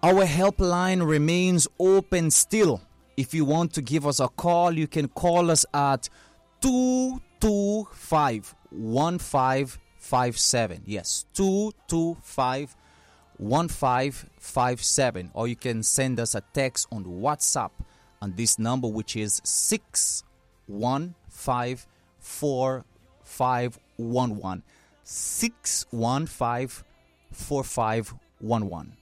Our helpline remains open still. If you want to give us a call, you can call us at 225-1557. Yes, 225-1557. Or you can send us a text on WhatsApp on this number, which is 6154511. 6154511.